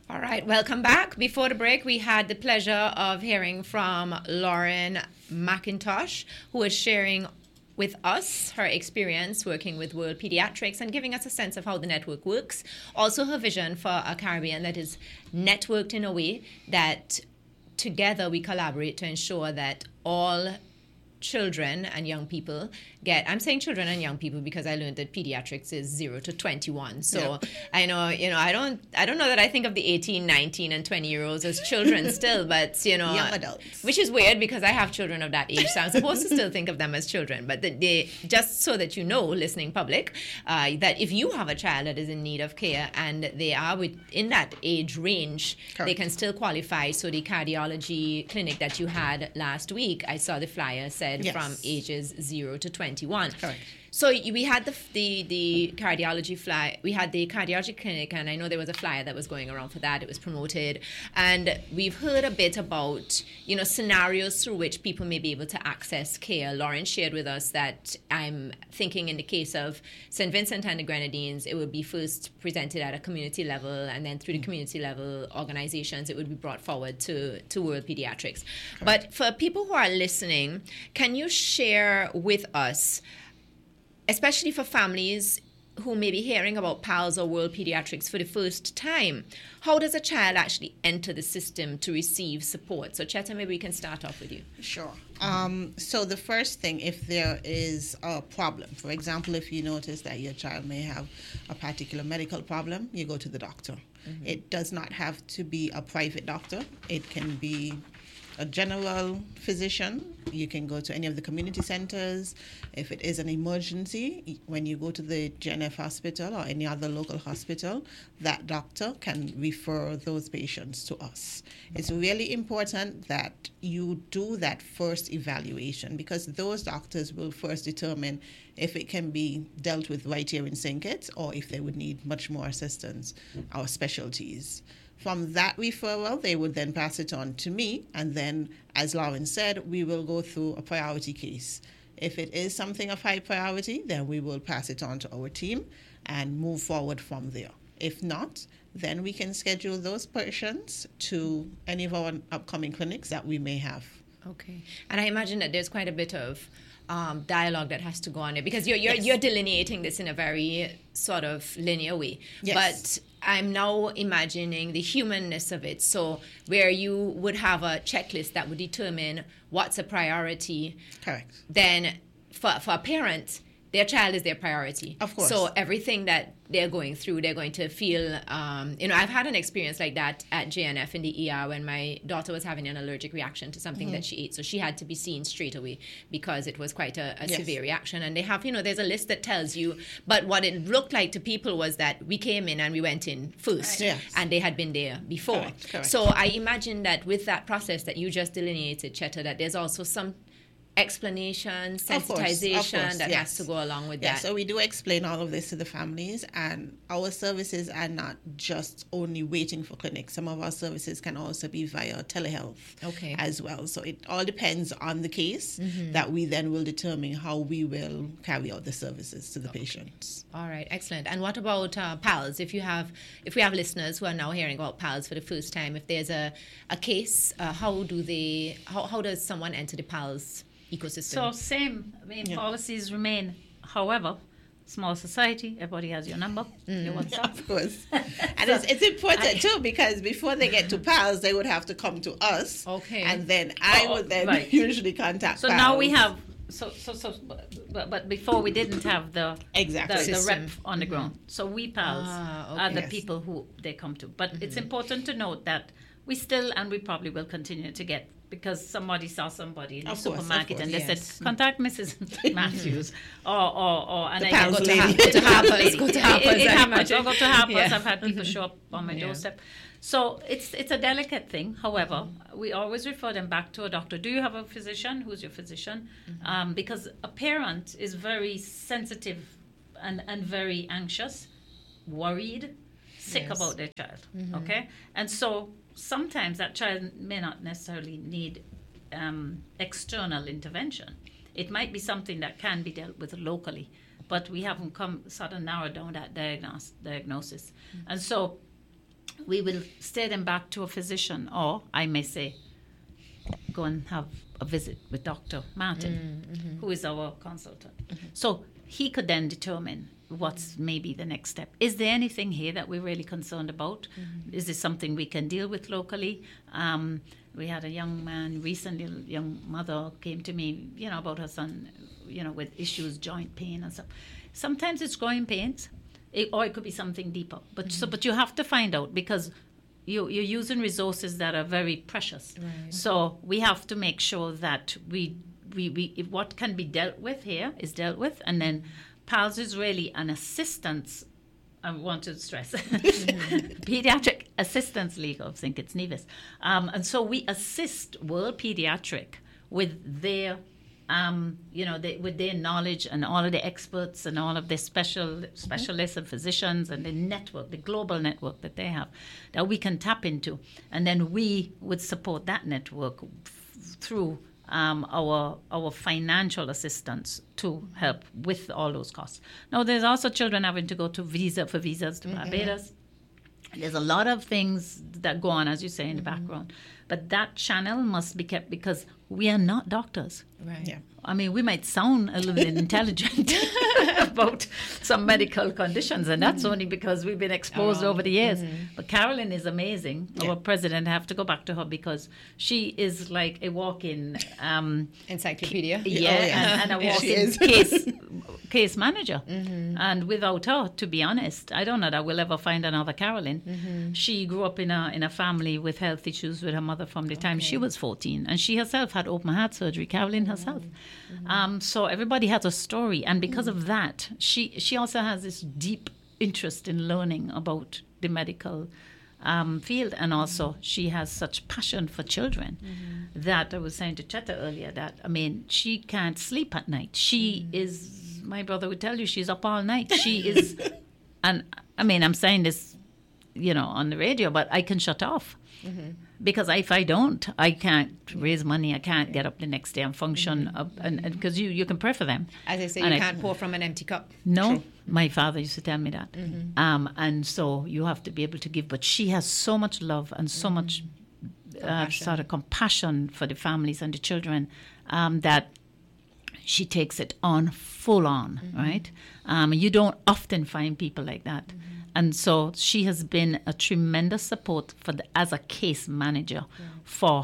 All right, welcome back. Before the break, we had the pleasure of hearing from Lauren McIntosh, who is sharing with us her experience working with World Pediatrics and giving us a sense of how the network works. Also, her vision for a Caribbean that is networked in a way that together we collaborate to ensure that all children and young people I'm saying children and young people because I learned that pediatrics is 0 to 21. So I know, I don't know that I think of the 18, 19 and 20-year-olds as children still, but, young adults. Which is weird because I have children of that age, so I'm supposed to still think of them as children. But they, just so that you know, listening public, that if you have a child that is in need of care and they are within that age range, Correct. They can still qualify. So the cardiology clinic that you had last week, I saw the flyer said from ages 0 to 21. Correct. So we had the cardiology we had the cardiology clinic, and I know there was a flyer that was going around for that. It was promoted, and we've heard a bit about scenarios through which people may be able to access care. Lauren shared with us that I'm thinking in the case of St. Vincent and the Grenadines, it would be first presented at a community level, and then through the community level organizations, it would be brought forward to World Pediatrics. Correct. But for people who are listening, can you share with us, especially for families who may be hearing about PALS or World Pediatrics for the first time, how does a child actually enter the system to receive support? So, Cheta, maybe we can start off with you. Sure. So the first thing, if there is a problem, for example, if you notice that your child may have a particular medical problem, you go to the doctor. Mm-hmm. It does not have to be a private doctor. It can be a general physician. You can go to any of the community centers. If it is an emergency, when you go to the GNF hospital or any other local hospital, that doctor can refer those patients to us. It's really important that you do that first evaluation, because those doctors will first determine if it can be dealt with right here in St. Kitts or if they would need much more assistance, our specialties. From that referral, they would then pass it on to me, and then, as Lauren said, we will go through a priority case. If it is something of high priority, then we will pass it on to our team and move forward from there. If not, then we can schedule those patients to any of our upcoming clinics that we may have. Okay. And I imagine that there's quite a bit of dialogue that has to go on there, because you're delineating this in a very sort of linear way. Yes. But I'm now imagining the humanness of it. So where you would have a checklist that would determine what's a priority. Correct. Then for a parent, their child is their priority. Of course. So everything that they're going through, they're going to feel, I've had an experience like that at JNF in the ER when my daughter was having an allergic reaction to something that she ate. So she had to be seen straight away because it was quite a severe reaction. And they have, there's a list that tells you, but what it looked like to people was that we came in and we went in first. Yes. And they had been there before. Correct. So I imagine that with that process that you just delineated, Cheta, that there's also some explanation, sensitization that has to go along with that. So we do explain all of this to the families, and our services are not just only waiting for clinics. Some of our services can also be via telehealth as well. So it all depends on the case that we then will determine how we will carry out the services to the patients. All right, excellent. And what about PALS? If we have listeners who are now hearing about PALS for the first time, if there's a case, how does someone enter the PALS ecosystem? So same, policies remain. However, small society, everybody has your number, your WhatsApp. Of course. And it's important too, because before they get to PALS, they would have to come to us. Okay. And then I would then usually contact So PALS. now we have, but before we didn't have the rep on the ground. So we PALS are the people who they come to. But it's important to note that we still, and we probably will continue to get, because somebody saw somebody in the supermarket and they said, contact Mrs. Matthews, or and I go to Harper's. Go to Harper's. I'll go to Harper's. I've had people show up on my doorstep. So it's a delicate thing. However, we always refer them back to a doctor. Do you have a physician? Who's your physician? Because a parent is very sensitive and very anxious, worried, sick about their child. Okay? And so sometimes that child may not necessarily need external intervention. It might be something that can be dealt with locally, but we haven't narrowed down that diagnosis. And so we will steer them back to a physician, or I may say, go and have a visit with Dr. Martin, who is our consultant. So he could then determine what's maybe the next step. Is there anything here that we're really concerned about? Is this something we can deal with locally? We had a young man recently, a young mother came to me, about her son, with issues, joint pain and stuff. Sometimes it's growing pains, or it could be something deeper. But you have to find out, because you're using resources that are very precious. Right. So we have to make sure that we if what can be dealt with here is dealt with, and then PALS is really an assistance. I want to stress Pediatric Assistance League. I think it's NEVIS, and so we assist World Pediatric with their with their knowledge and all of the experts and all of the specialists and physicians and the network, the global network that they have, that we can tap into. And then we would support that network through our financial assistance to help with all those costs. Now, there's also children having to go to visas to Barbados. There's a lot of things that go on, as you say, in the background. But that channel must be kept, because we are not doctors. Right. Yeah. I mean, we might sound a little bit intelligent about some medical conditions, and that's only because we've been exposed over the years. But Carolyn is amazing. Yeah. Our president, I have to go back to her, because she is like a walk-in Encyclopedia. and a walk-in case manager. And without her, to be honest, I don't know that we'll ever find another Carolyn. She grew up in a family with health issues with her mother from the time she was 14, and she herself had open heart surgery, Carolyn herself. So everybody has a story, and because of that, she also has this deep interest in learning about the medical field, and also she has such passion for children that I was saying to Cheta earlier that, I mean, she can't sleep at night. She is, my brother would tell you, she's up all night. She is, and I mean, I'm saying this, on the radio, but I can shut off. Because if I don't, I can't raise money. I can't get up the next day and function. And because you can pray for them. As I say, you can't pour from an empty cup. No, True. My father used to tell me that. And so you have to be able to give. But she has so much love and so much sort of compassion for the families and the children that she takes it on full on, right? You don't often find people like that. And so she has been a tremendous support as a case manager for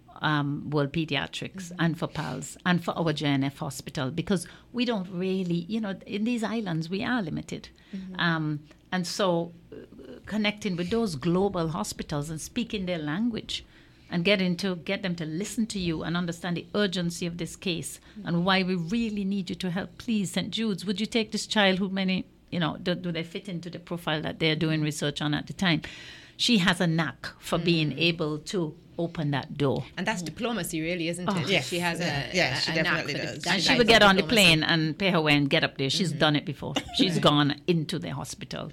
World Pediatrics and for PALS and for our JNF hospital, because we don't really, in these islands, we are limited. And so connecting with those global hospitals and speaking their language and get them to listen to you and understand the urgency of this case and why we really need you to help. Please, St. Jude's, would you take this child who many... do they fit into the profile that they're doing research on at the time? She has a knack for being able to open that door. And that's diplomacy, really, isn't it? Yes. She has she a definitely knack for does. And she would get on the plane and pay her way and get up there. She's done it before. She's gone into the hospital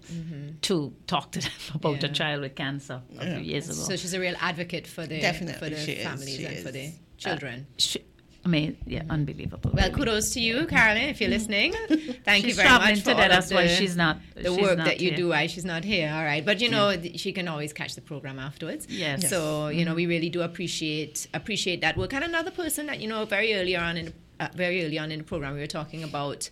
to talk to them about a child with cancer a few years ago. So she's a real advocate for the families and for the children. Unbelievable. Well, really. kudos to you, Carolyn, if you're listening. Thank you very traveling much for today. all That's of why she's not the work that you do. Why she's not here. All right, but she can always catch the program afterwards. Yes. So we really do appreciate that work. And another person that very early on in the program, we were talking about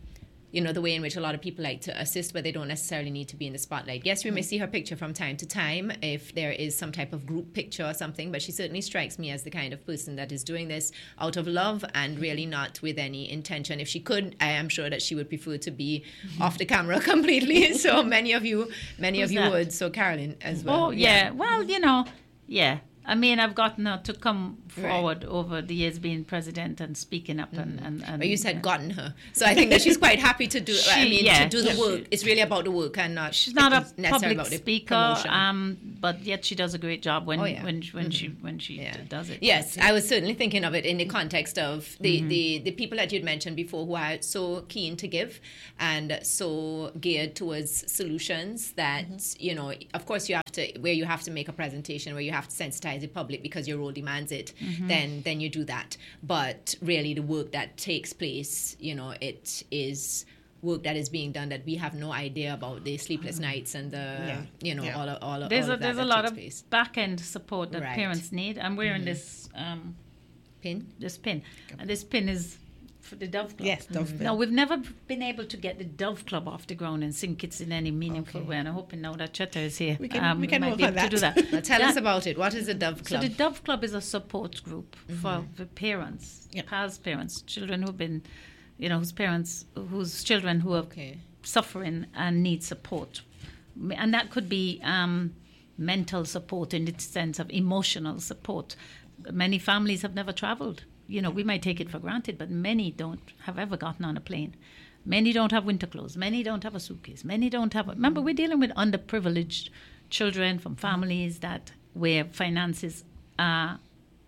the way in which a lot of people like to assist, but they don't necessarily need to be in the spotlight. Yes, we may see her picture from time to time if there is some type of group picture or something, but she certainly strikes me as the kind of person that is doing this out of love and really not with any intention. If she could, I am sure that she would prefer to be off the camera completely. So many of you would. So Carolyn as well. Oh, yeah. Well, yeah. I mean, I've gotten her to come forward over the years being president and speaking up and but you said gotten her, so I think that she's quite happy to do. To do the work. It's really about the work and not. She's not a public about speaker, but yet she does a great job when she does it. Yes, I was certainly thinking of it in the context of the people that you'd mentioned before who are so keen to give and so geared towards solutions that of course you have to make a presentation where you have to sensitize the public because your role demands it. Then you do that. But really, the work that takes place, it is work that is being done that we have no idea about, the sleepless nights and the all of there's that a that lot takes of place. back end support that Right. parents need. I'm wearing this Pin? pin, and this pin is for the Dove Club. Yes, Dove Club. No, we've never been able to get the Dove Club off the ground in St. Kitts in any meaningful way, and I'm hoping now that Chetta is here, We can might work be on able to do that. that. Now tell us about it. What is the Dove Club? So the Dove Club is a support group for the parents, Yep. PALS parents, children who've been, whose children who are Okay. suffering and need support. And that could be mental support in the sense of emotional support. Many families have never traveled. We might take it for granted, but many don't have ever gotten on a plane. Many don't have winter clothes. Many don't have a suitcase. Many don't have. Remember, we're dealing with underprivileged children from families where finances are,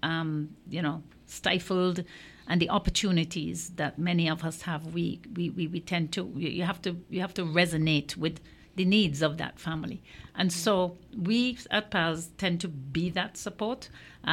stifled, and the opportunities that many of us have, we tend to. You have to resonate with the needs of that family, and so we at PALS tend to be that support.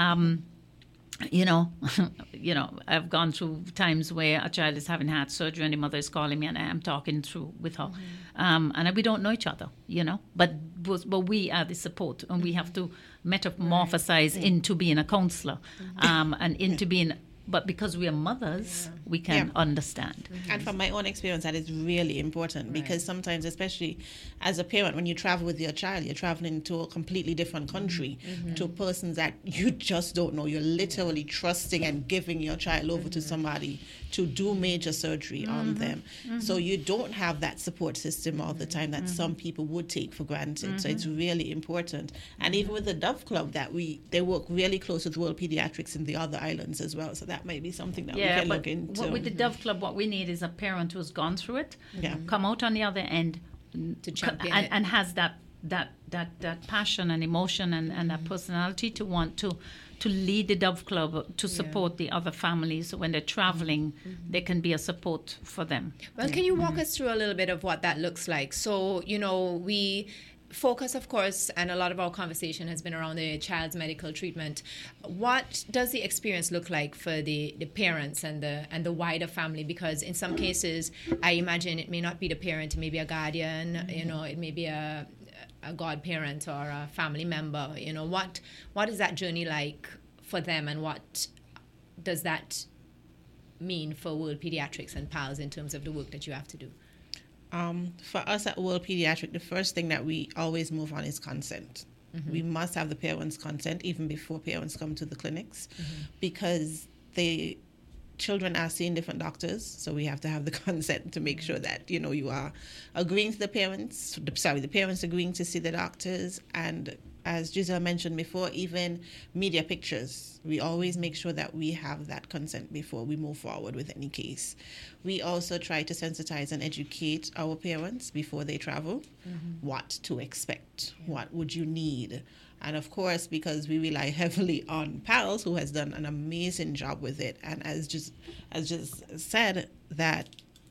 I've gone through times where a child is having heart surgery and the mother is calling me and I'm talking through with her. And we don't know each other, but we are the support, and we have to metamorphosize into being a counselor and into being, but because we are mothers, we can understand. And from my own experience, that is really important, because sometimes, especially as a parent, when you travel with your child, you're traveling to a completely different country, to persons that you just don't know. You're literally trusting and giving your child over to somebody to do major surgery on them. So you don't have that support system all the time that some people would take for granted. So it's really important. And even with the Dove Club, they work really close with World Pediatrics in the other islands as well. So that might be something that we can look into. With the Dove Club, what we need is a parent who's gone through it, Yeah. come out on the other end, To champion it. and has that passion and emotion and that personality to want to lead the Dove Club, to support the other families. So when they're traveling, they can be a support for them. Well, can you walk us through a little bit of what that looks like? So, we focus, of course, and a lot of our conversation has been around the child's medical treatment. What does the experience look like for the parents and the wider family? Because in some cases, I imagine it may not be the parent, it may be a guardian, it may be a godparent or a family member. What is that journey like for them, and what does that mean for World Pediatrics and PALS in terms of the work that you have to do? For us at World Pediatric, the first thing that we always move on is consent. We must have the parents' consent even before parents come to the clinics, because the children are seeing different doctors, so we have to have the consent to make sure that you are agreeing to the parents agreeing to see the doctors. And as Giselle mentioned before, even media pictures, we always make sure that we have that consent before we move forward with any case. We also try to sensitize and educate our parents before they travel, what to expect, what would you need. And of course, because we rely heavily on PALS, who has done an amazing job with it, and as just said, that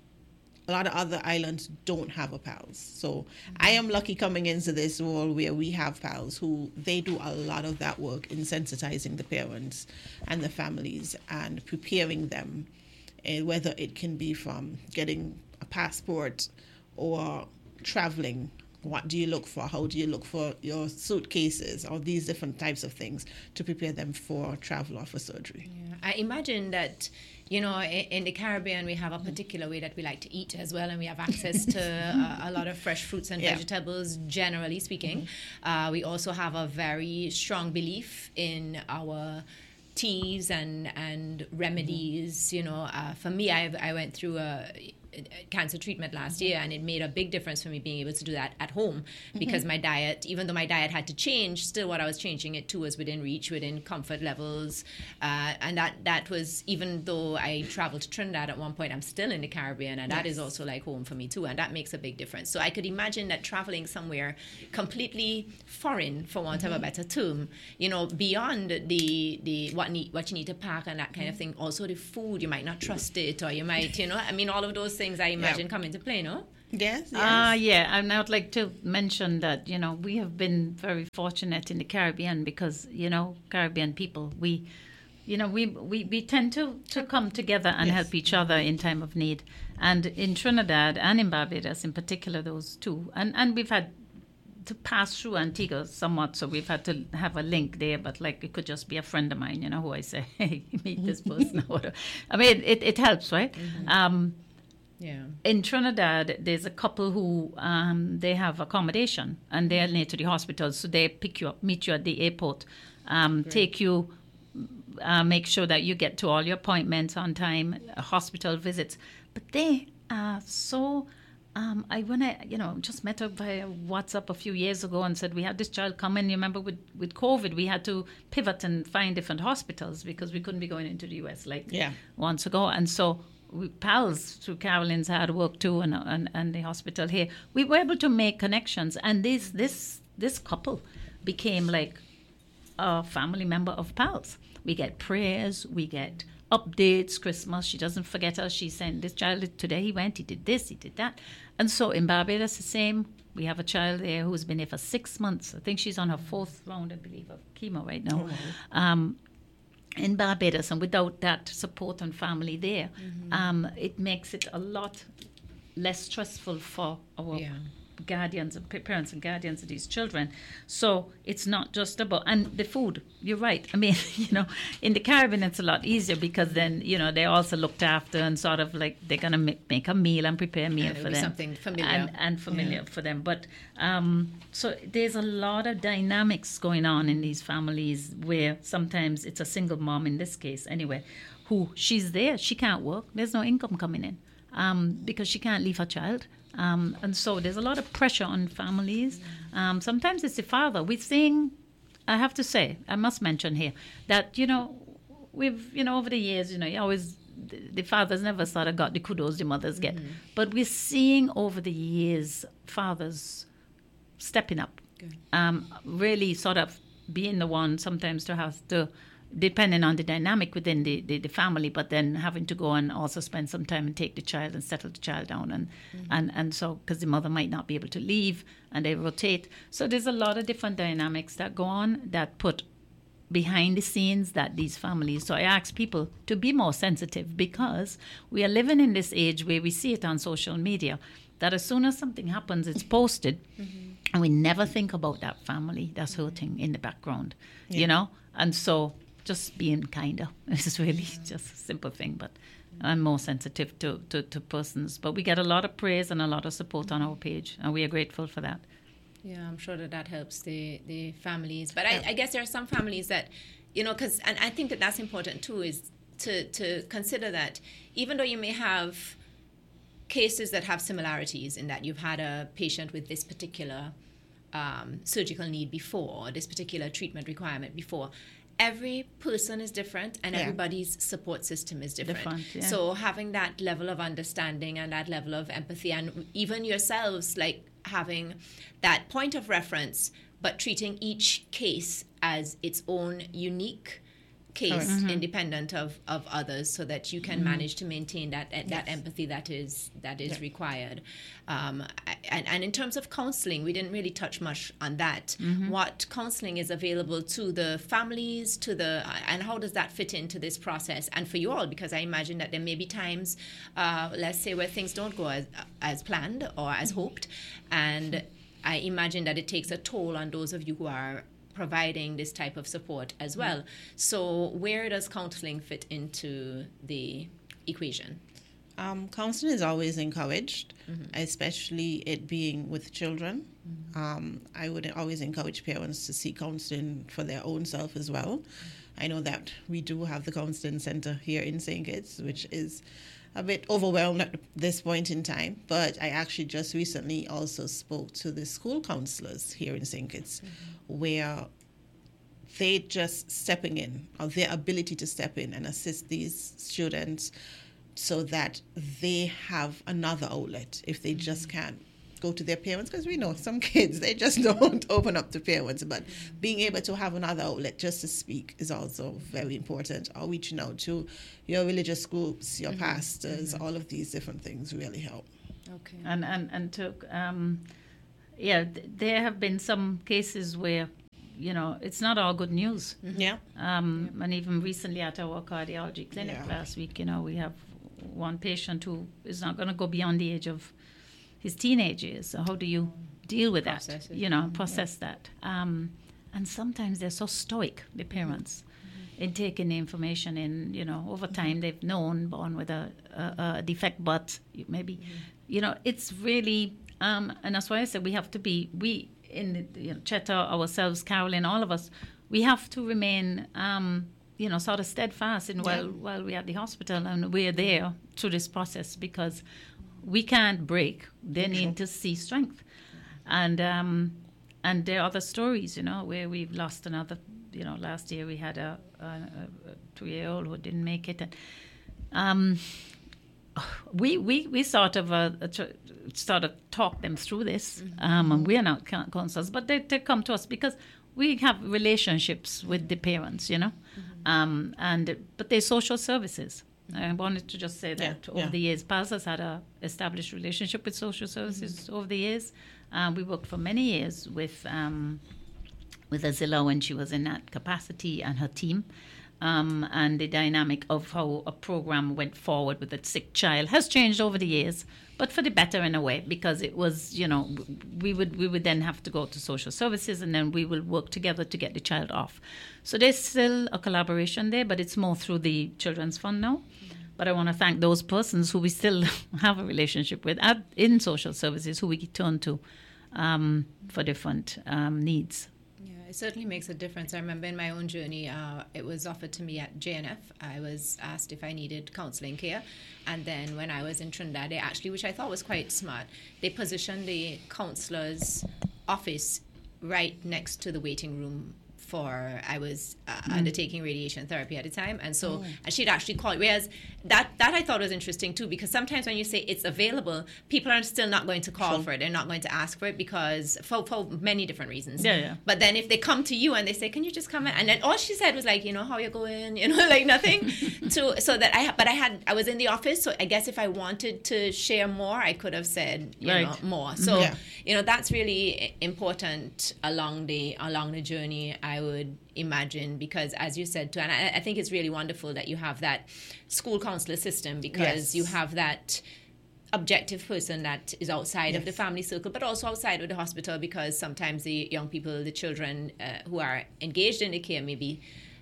a lot of other islands don't have a PALS. So I am lucky coming into this role where we have PALS, who they do a lot of that work in sensitizing the parents and the families and preparing them, whether it can be from getting a passport or traveling. What do you look for? How do you look for your suitcases, or these different types of things to prepare them for travel or for surgery? Yeah. I imagine that, in the Caribbean, we have a particular way that we like to eat as well, and we have access to a lot of fresh fruits and vegetables, generally speaking. We also have a very strong belief in our teas and remedies. For me, I went through a cancer treatment last year, and it made a big difference for me being able to do that at home, because my diet, even though my diet had to change, still what I was changing it to was within reach, within comfort levels, and that was, even though I traveled to Trinidad at one point, I'm still in the Caribbean, and that is also like home for me too, and that makes a big difference. So I could imagine that traveling somewhere completely foreign, for want of a better term, beyond the what you need to pack and that kind of thing, also the food, you might not trust it, or you might, all of those things I imagine come into play, no? Yes. And I would like to mention that, we have been very fortunate in the Caribbean, because, Caribbean people, we we tend to come together and help each other in time of need. And in Trinidad and in Barbados in particular, those two. And we've had to pass through Antigua somewhat, so we've had to have a link there, but like it could just be a friend of mine, who I say, hey, meet this person. I mean, it helps, right? Mm-hmm. In Trinidad, there's a couple who they have accommodation and they're near to the hospital, so they pick you up, meet you at the airport, take you, make sure that you get to all your appointments on time, hospital visits. But they are so... I just met her via WhatsApp a few years ago and said we had this child come in. You remember with COVID, we had to pivot and find different hospitals because we couldn't be going into the US once ago. And so we pals through Carolyn's hard work too, and the hospital here, we were able to make connections. And this couple became like a family member of pals. We get prayers, we get updates, Christmas. She doesn't forget us. She sent this child today. He went, he did this, he did that. And so in Barbados, the same. We have a child there who's been here for 6 months. I think she's on her 4th round, I believe, of chemo right now. In Barbados, and without that support and family there, it makes it a lot less stressful for our guardians and parents and guardians of these children. So it's not just about, and the food, you're right. I mean, in the Caribbean it's a lot easier because then, they're also looked after and sort of like they're going to make a meal and prepare a meal for them. Something familiar. And familiar for them. But so there's a lot of dynamics going on in these families where sometimes it's a single mom, in this case anyway, who she's there, she can't work, there's no income coming in because she can't leave her child. And so there's a lot of pressure on families. Sometimes it's the father. We're seeing, I have to say, I must mention here, that, we've, over the years, you always, the fathers never sort of got the kudos the mothers get. But we're seeing over the years fathers stepping up, really sort of being the one sometimes to have to, depending on the dynamic within the family, but then having to go and also spend some time and take the child and settle the child down. And so, because the mother might not be able to leave and they rotate. So there's a lot of different dynamics that go on that put behind the scenes that these families. So I ask people to be more sensitive because we are living in this age where we see it on social media that as soon as something happens, it's posted and we never think about that family that's hurting in the background, And so just being kinder. This is really just a simple thing, but I'm more sensitive to persons. But we get a lot of praise and a lot of support on our page, and we are grateful for that. Yeah, I'm sure that helps the families. But I guess there are some families that, because, and I think that's important too, is to consider that even though you may have cases that have similarities in that you've had a patient with this particular surgical need before, this particular treatment requirement before, every person is different and everybody's support system is different. So having that level of understanding and that level of empathy, and even yourselves like having that point of reference, but treating each case as its own unique case, independent of others, so that you can manage to maintain that empathy that is required. And in terms of counseling, we didn't really touch much on that. What counseling is available to the families, and how does that fit into this process? And for you all, because I imagine that there may be times, let's say, where things don't go as planned or as hoped, and I imagine that it takes a toll on those of you who are providing this type of support as well. So where does counseling fit into the equation? Counseling is always encouraged, especially it being with children. I would always encourage parents to seek counseling for their own self as well. I know that we do have the counseling center here in St. Kitts, which is a bit overwhelmed at this point in time, but I actually just recently also spoke to the school counselors here in St. Kitts, where they just stepping in, or their ability to step in and assist these students so that they have another outlet if they just can't go to their parents, because we know some kids, they just don't open up to parents, but being able to have another outlet just to speak is also very important, or reaching out to your religious groups, your pastors, all of these different things really help. Okay. And to there have been some cases where it's not all good news. Yeah. And even recently at our cardiology clinic last week, we have one patient who is not going to go beyond the age of his teenage years. So how do you deal with Process that? Process that. And sometimes they're so stoic, the parents, in taking the information in. Over time they've born with a defect, but maybe, it's really, and that's why I said we have to be, Cheta, ourselves, Carolyn, all of us, we have to remain, sort of steadfast while we're at the hospital and we're there through this process, because we can't break. They need to see strength. And there are other stories, where we've lost another, last year we had a 2-year-old who didn't make it. And we sort of talk them through this, and we are not counselors, but they come to us because we have relationships with the parents, but they're social services. I wanted to just say that over the years, PALS has had an established relationship with social services over the years. We worked for many years with Azilla when she was in that capacity and her team. And the dynamic of how a program went forward with a sick child has changed over the years, but for the better in a way, because it was, we would then have to go to social services and then we will work together to get the child off. So there's still a collaboration there, but it's more through the Children's Fund now. But I want to thank those persons who we still have a relationship with in social services, who we turn to for different needs. It certainly makes a difference. I remember in my own journey, it was offered to me at JNF. I was asked if I needed counseling care. And then when I was in Trinidad, they actually, which I thought was quite smart, they positioned the counselor's office right next to the waiting room I was undertaking radiation therapy at the time, and so and she'd actually call. Whereas that I thought was interesting too, because sometimes when you say it's available, people are still not going to call for it. They're not going to ask for it because for many different reasons. But then if they come to you and they say, "Can you just come in?" and then all she said was like, "How you going?" like nothing. so that I was in the office, so I guess if I wanted to share more, I could have said more. So that's really important along the journey, I would imagine, because as you said too, and I think it's really wonderful that you have that school counselor system, because you have that objective person that is outside of the family circle, but also outside of the hospital, because sometimes the young people, the children who are engaged in the care may be,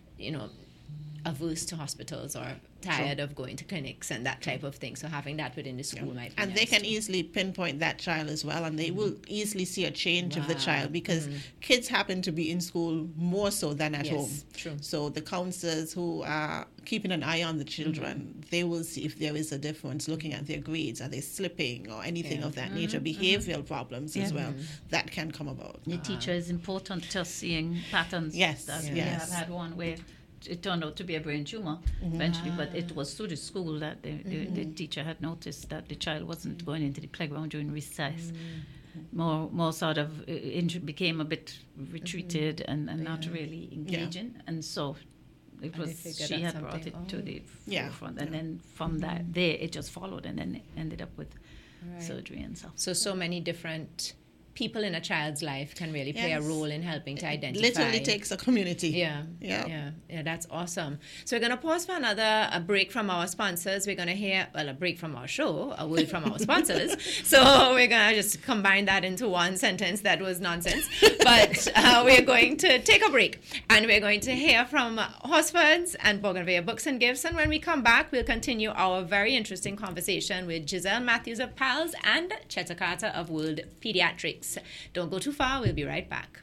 averse to hospitals or tired of going to clinics and that type of thing. So having that within the school might be and nice they can too. easily pinpoint that child as well, and they will easily see a change of the child, because kids happen to be in school more so than at home. True. So the counselors who are keeping an eye on the children, they will see if there is a difference, looking at their grades, are they slipping or anything of that nature, behavioral problems as well, that can come about. The teacher is important to seeing patterns. I've had one where it turned out to be a brain tumor eventually, but it was through the school that the teacher had noticed that the child wasn't going into the playground during recess. More sort of became a bit retreated and not really engaging, and so it was she had brought it to the forefront, and then from there it just followed, and then it ended up with surgery and stuff. So many different people in a child's life can really play a role in helping to identify. Literally takes a community. Yeah, that's awesome. So we're going to pause for a break from our sponsors. We're going to hear, a break from our show, a word from our sponsors. So we're going to just combine that into one sentence that was nonsense. But we're going to take a break, and we're going to hear from Horsfords and Bougainvillea Books and Gifts. And when we come back, we'll continue our very interesting conversation with Giselle Matthews of PALS and Cheta Carter of World Pediatrics. Don't go too far. We'll be right back.